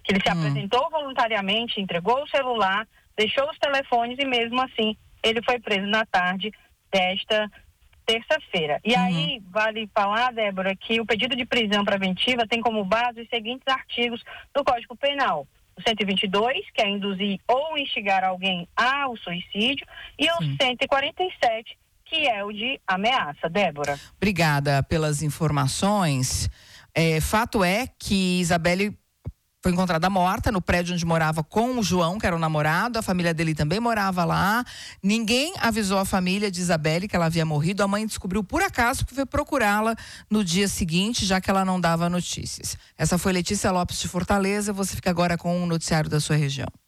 Que ele se apresentou voluntariamente, entregou o celular, deixou os telefones e mesmo assim ele foi preso na tarde desta terça-feira. E aí, vale falar, Débora, que o pedido de prisão preventiva tem como base os seguintes artigos do Código Penal. O 122, que é induzir ou instigar alguém ao suicídio, e o 147, que é o de ameaça. Débora. Obrigada pelas informações. Fato é que Isabelle foi encontrada morta no prédio onde morava com o João, que era o namorado. A família dele também morava lá. Ninguém avisou a família de Isabelle que ela havia morrido. A mãe descobriu por acaso que foi procurá-la no dia seguinte, já que ela não dava notícias. Essa foi Letícia Lopes de Fortaleza. Você fica agora com o noticiário da sua região.